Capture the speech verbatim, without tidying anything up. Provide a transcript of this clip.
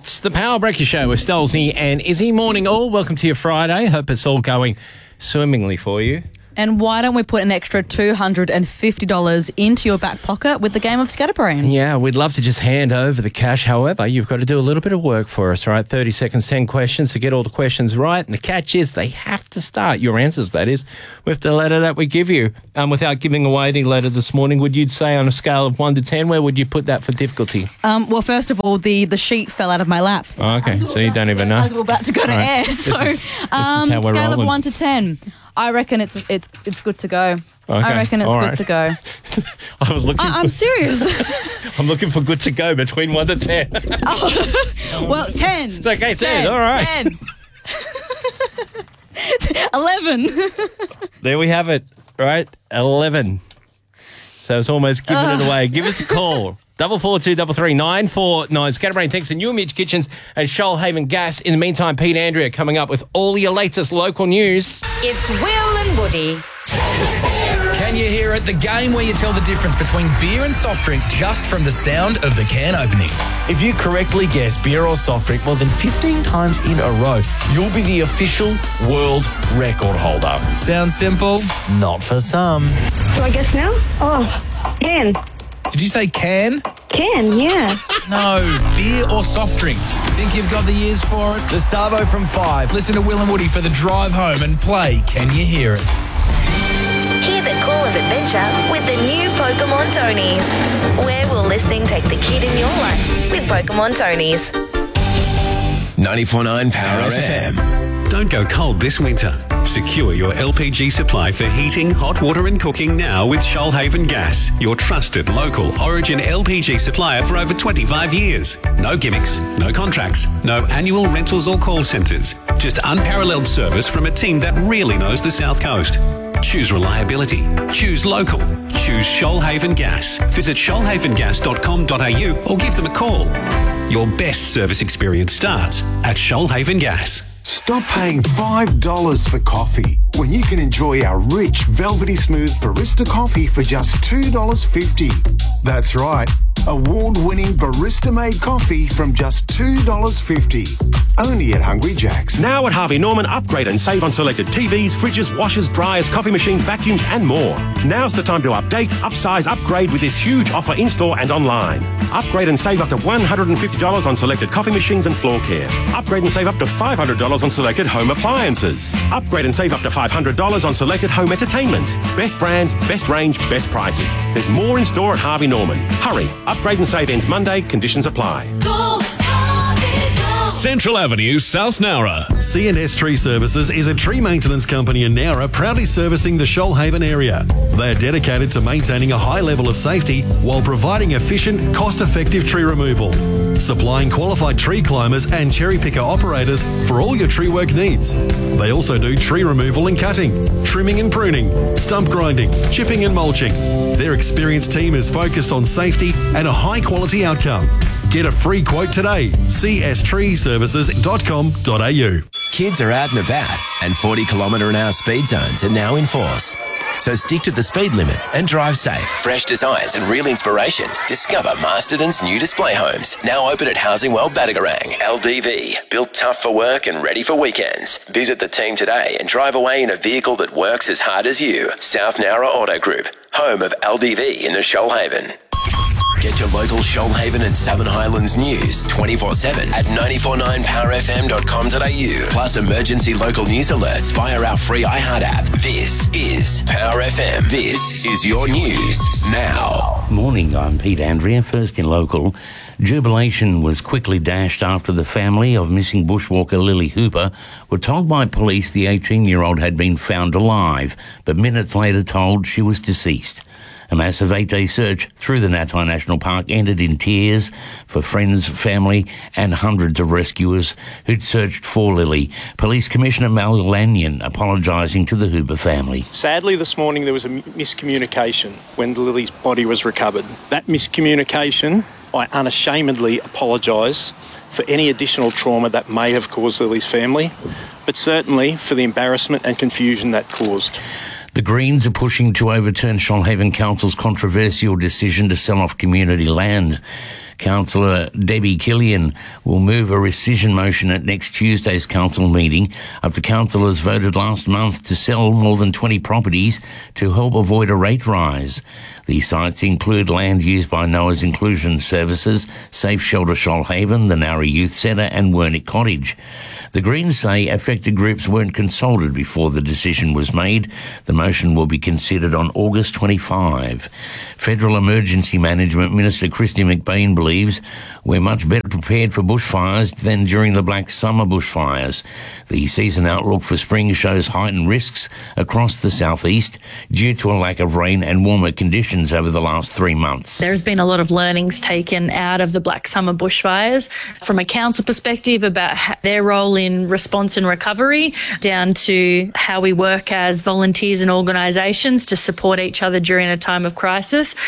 It's the Power Breakfast Show with Stelzy and Izzy. Morning all. Welcome to your Friday. Hope it's all going swimmingly for you. And why don't we put an extra two hundred fifty dollars into your back pocket with the game of Scatterbrain? Yeah, we'd love to just hand over the cash. However, you've got to do a little bit of work for us, right? thirty seconds, ten questions to get all the questions right. And the catch is they have to start, your answers that is, with the letter that we give you. Um, without giving away the letter this morning, would you say on a scale of one to ten, where would you put that for difficulty? Um, well, first of all, the, the sheet fell out of my lap. Oh, okay, so you don't even know. As we're about to go to All right. air. This So, is- this um, is how we're scale rolling. of one to ten. I reckon it's it's it's good to go. Okay, I reckon it's all good right. to go. I was looking. I, for, I'm serious. I'm looking for good to go between one to ten. Well, ten. It's okay, ten, all right. ten. eleven. There we have it, right? eleven. So it's almost giving Uh. it away. Give us a call. Double four two double three nine four nine. Scatterbrain, thanks to New Image Kitchens and Shoalhaven Gas. In the meantime, Pete Andrea coming up with all your latest local news. It's Will and Woody. Can you hear it? The game where you tell the difference between beer and soft drink just from the sound of the can opening. If you correctly guess beer or soft drink more than fifteen times in a row, you'll be the official world record holder. Sounds simple? Not for some. Do I guess now? Oh, can. Did you say can? Can, yeah. No. Beer or soft drink? Think you've got the ears for it? The Savo from five. Listen to Will and Woody for the drive home and play Can You Hear It? Hear the call of adventure with the new Pokemon Tonys. Where will listening take the kid in your life with Pokemon Tonys? ninety-four point nine Power F M. Don't go cold this winter. Secure your L P G supply for heating, hot water and cooking now with Shoalhaven Gas, your trusted local Origin L P G supplier for over twenty-five years. No gimmicks, no contracts, no annual rentals or call centres. Just unparalleled service from a team that really knows the South Coast. Choose reliability. Choose local. Choose Shoalhaven Gas. Visit shoalhaven gas dot com dot a u or give them a call. Your best service experience starts at Shoalhaven Gas. Stop paying five dollars for coffee when you can enjoy our rich, velvety smooth barista coffee for just two dollars fifty. That's right, award-winning barista-made coffee from just two dollars fifty. Only at Hungry Jack's. Now at Harvey Norman, upgrade and save on selected T Vs, fridges, washers, dryers, coffee machines, vacuums and more. Now's the time to update, upsize, upgrade with this huge offer in-store and online. Upgrade and save up to one hundred fifty dollars on selected coffee machines and floor care. Upgrade and save up to five hundred dollars on selected home appliances. Upgrade and save up to five hundred dollars on selected home entertainment. Best brands, best range, best prices. There's more in store at Harvey Norman. Hurry, upgrade and save ends Monday, conditions apply. Central Avenue, South Nowra. C and S Tree Services is a tree maintenance company in Nowra proudly servicing the Shoalhaven area. They are dedicated to maintaining a high level of safety while providing efficient, cost-effective tree removal. Supplying qualified tree climbers and cherry picker operators for all your tree work needs. They also do tree removal and cutting, trimming and pruning, stump grinding, chipping and mulching. Their experienced team is focused on safety and a high-quality outcome. Get a free quote today. c s tree services dot com dot a u. Kids are out and about, and forty kilometre an hour speed zones are now in force. So stick to the speed limit and drive safe. Fresh designs and real inspiration. Discover Masterton's new display homes. Now open at Housing World Batagarang. L D V. Built tough for work and ready for weekends. Visit the team today and drive away in a vehicle that works as hard as you. South Nowra Auto Group. Home of L D V in the Shoalhaven. Get your local Shoalhaven and Southern Highlands news twenty-four seven at nine four nine power f m dot com dot a u. Plus emergency local news alerts via our free iHeart app. This is Power F M. This is your news now. Morning, I'm Pete Andrea, first in local. Jubilation was quickly dashed after the family of missing bushwalker Lily Hooper were told by police the eighteen-year-old had been found alive, but minutes later told she was deceased. A massive eight-day search through the Natai National Park ended in tears for friends, family and hundreds of rescuers who'd searched for Lily. Police Commissioner Mal Lanyon apologising to the Hooper family. Sadly, this morning there was a miscommunication when Lily's body was recovered. That miscommunication, I unashamedly apologise for any additional trauma that may have caused Lily's family, but certainly for the embarrassment and confusion that caused. The Greens are pushing to overturn Shoalhaven Council's controversial decision to sell off community land. Councillor Debbie Killian will move a rescission motion at next Tuesday's council meeting after councillors voted last month to sell more than twenty properties to help avoid a rate rise. The sites include land used by Noah's Inclusion Services, Safe Shelter Shoalhaven, the Nowra Youth Centre and Wernick Cottage. The Greens say affected groups weren't consulted before the decision was made. The motion will be considered on August twenty-fifth. Federal Emergency Management Minister Christy McBain believes we're much better prepared for bushfires than during the Black Summer bushfires. The season outlook for spring shows heightened risks across the southeast due to a lack of rain and warmer conditions over the last three months. There's been a lot of learnings taken out of the Black Summer bushfires from a council perspective about their role in response and recovery, down to how we work as volunteers and organisations to support each other during a time of crisis.